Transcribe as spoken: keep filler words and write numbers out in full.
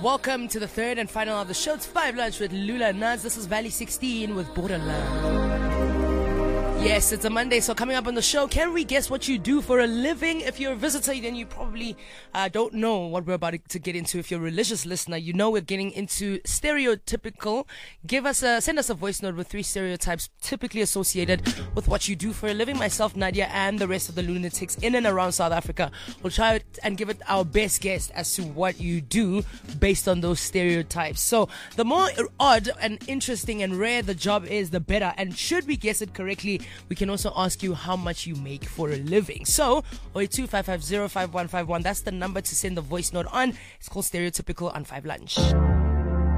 Welcome to the third and final of the show. It's Five Lunch with Lula and Naz. This is Valley sixteen with Borderland. Yes, it's a Monday, so coming up on the show, can we guess what you do for a living? If you're a visitor, then you probably uh, don't know what we're about to get into. If you're a religious listener, you know we're getting into stereotypical. Give us a, send us a voice note with three stereotypes typically associated with what you do for a living. Myself, Nadia, and the rest of the lunatics in and around South Africa will try and give it our best guess as to what you do based on those stereotypes. So the more odd and interesting and rare the job is, the better. And should we guess it correctly, we can also ask you how much you make for a living. So, zero eight two five five zero five one five one, that's the number to send the voice note on. It's called Stereotypical on Five Lunch.